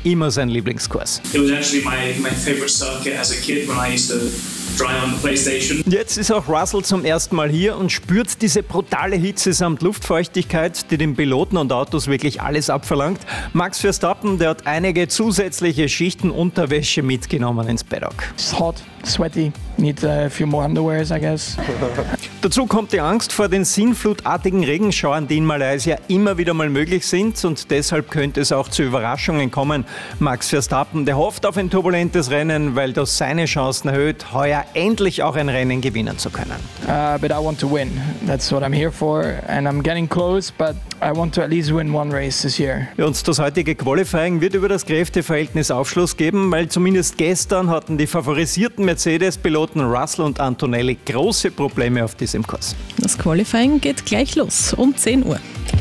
immer sein Lieblingskurs. It was actually my favorite circuit as a kid when I used to drive on the PlayStation. Jetzt ist auch Russell zum ersten Mal hier und spürt diese brutale Hitze samt Luftfeuchtigkeit, die den Piloten und Autos wirklich alles abverlangt. Max Verstappen, der hat einige zusätzliche Schichten Unterwäsche mitgenommen ins Paddock. It's hot, sweaty, need a few more underwears, I guess. Dazu kommt die Angst vor den sinnflutartigen Regenschauern, die in Malaysia immer wieder mal möglich sind, und deshalb könnte es auch zu Überraschungen kommen. Max Verstappen, der hofft auf ein turbulentes Rennen, weil das seine Chancen erhöht, heuer endlich auch ein Rennen gewinnen zu können. But I want to win. That's what I'm here for, and I'm getting close, but I want to at least win one race this year. Und das heutige Qualifying wird über das Kräfteverhältnis Aufschluss geben, weil zumindest gestern hatten die favorisierten Mercedes-Piloten Russell und Antonelli große Probleme auf diesem Kurs. Das Qualifying geht gleich los um 10 Uhr.